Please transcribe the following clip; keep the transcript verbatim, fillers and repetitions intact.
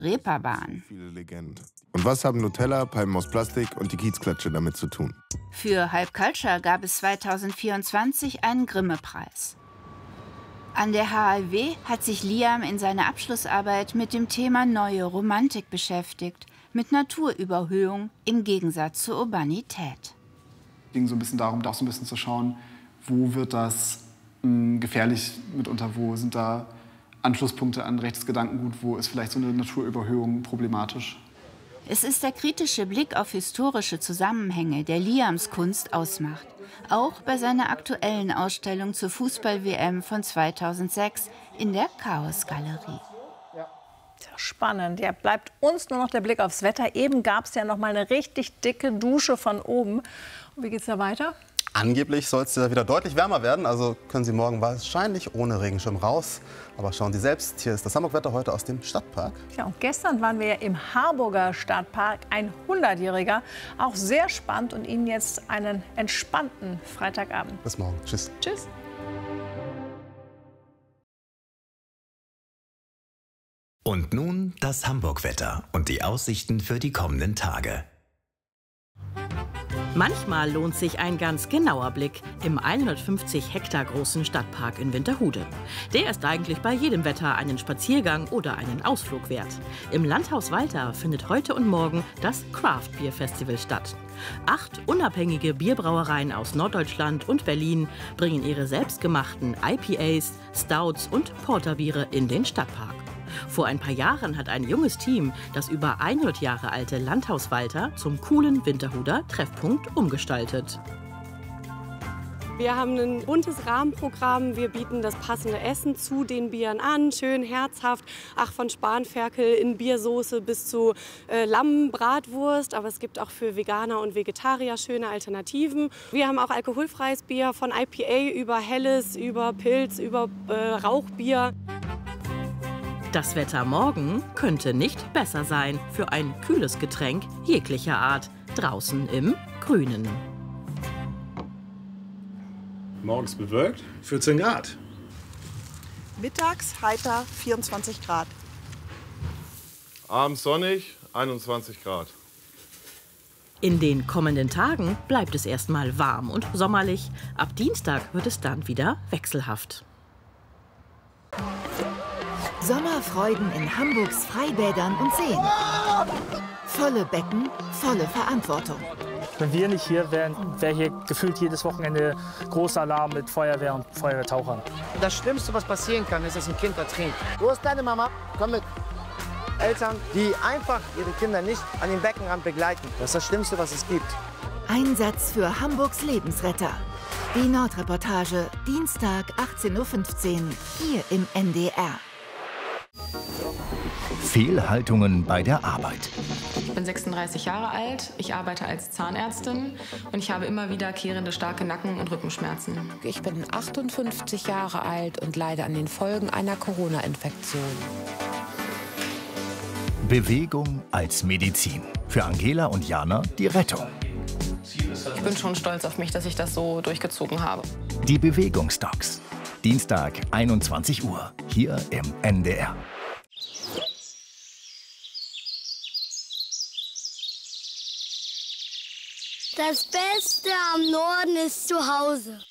Reeperbahn. Viele Legenden. Und was haben Nutella, Palmen aus Plastik und die Kiezklatsche damit zu tun? Für Hype Culture gab es zweitausendvierundzwanzig einen Grimme-Preis. An der H L W hat sich Liam in seiner Abschlussarbeit mit dem Thema neue Romantik beschäftigt, mit Naturüberhöhung im Gegensatz zur Urbanität. Es ging so ein bisschen darum, da auch so ein bisschen zu schauen, wo wird das mh, gefährlich mitunter, wo sind da Anschlusspunkte an rechtes Gedankengut, wo ist vielleicht so eine Naturüberhöhung problematisch. Es ist der kritische Blick auf historische Zusammenhänge, der Liams Kunst ausmacht. Auch bei seiner aktuellen Ausstellung zur Fußball-W M von zweitausendsechs in der Chaos-Galerie. Spannend. Ja, bleibt uns nur noch der Blick aufs Wetter. Eben gab es ja noch mal eine richtig dicke Dusche von oben. Und wie geht's da weiter? Angeblich soll es wieder deutlich wärmer werden, also können Sie morgen wahrscheinlich ohne Regenschirm raus. Aber schauen Sie selbst, hier ist das Hamburg-Wetter heute aus dem Stadtpark. Ja, und gestern waren wir ja im Harburger Stadtpark, ein hundertjähriger, auch sehr spannend und Ihnen jetzt einen entspannten Freitagabend. Bis morgen. Tschüss. Tschüss. Und nun das Hamburg-Wetter und die Aussichten für die kommenden Tage. Manchmal lohnt sich ein ganz genauer Blick im hundertfünfzig Hektar großen Stadtpark in Winterhude. Der ist eigentlich bei jedem Wetter einen Spaziergang oder einen Ausflug wert. Im Landhaus Walter findet heute und morgen das Craft Beer Festival statt. Acht unabhängige Bierbrauereien aus Norddeutschland und Berlin bringen ihre selbstgemachten I P As, Stouts und Porterbiere in den Stadtpark. Vor ein paar Jahren hat ein junges Team das über hundert Jahre alte Landhaus Walter zum coolen Winterhuder Treffpunkt umgestaltet. Wir haben ein buntes Rahmenprogramm. Wir bieten das passende Essen zu den Bieren an. Schön herzhaft. Ach, von Spanferkel in Biersoße bis zu äh, Lammbratwurst. Aber es gibt auch für Veganer und Vegetarier schöne Alternativen. Wir haben auch alkoholfreies Bier von I P A über Helles, über Pilz, über äh, Rauchbier. Das Wetter morgen könnte nicht besser sein für ein kühles Getränk jeglicher Art draußen im Grünen. Morgens bewölkt, vierzehn Grad. Mittags heiter, vierundzwanzig Grad. Abends sonnig, einundzwanzig Grad. In den kommenden Tagen bleibt es erstmal warm und sommerlich. Ab Dienstag wird es dann wieder wechselhaft. Sommerfreuden in Hamburgs Freibädern und Seen. Volle Becken, volle Verantwortung. Wenn wir nicht hier wären, wäre hier gefühlt jedes Wochenende großer Alarm mit Feuerwehr und Feuerwehrtauchern. Das Schlimmste, was passieren kann, ist, dass ein Kind ertrinkt. Wo ist deine Mama? Komm mit. Eltern, die einfach ihre Kinder nicht an den Beckenrand begleiten. Das ist das Schlimmste, was es gibt. Einsatz für Hamburgs Lebensretter. Die Nordreportage, Dienstag achtzehn Uhr fünfzehn, hier im N D R. Fehlhaltungen bei der Arbeit. Ich bin sechsunddreißig Jahre alt, ich arbeite als Zahnärztin und ich habe immer wiederkehrende starke Nacken- und Rückenschmerzen. Ich bin achtundfünfzig Jahre alt und leide an den Folgen einer Corona-Infektion. Bewegung als Medizin. Für Angela und Jana die Rettung. Ich bin schon stolz auf mich, dass ich das so durchgezogen habe. Die Bewegungsdocs. Dienstag, einundzwanzig Uhr, hier im N D R. Das Beste am Norden ist zu Hause.